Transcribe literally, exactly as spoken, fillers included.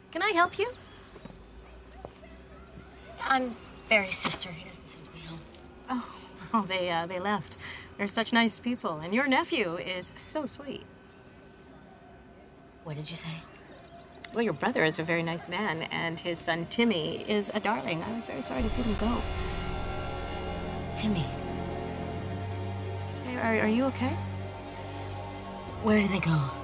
Can I help you? I'm Barry's sister. He doesn't seem to be home. Oh, oh they, uh, they left. They're such nice people, and your nephew is so sweet. What did you say? Well, your brother is a very nice man, and his son Timmy is a darling. I was very sorry to see them go. Timmy. Hey, are, are you okay? Where did they go?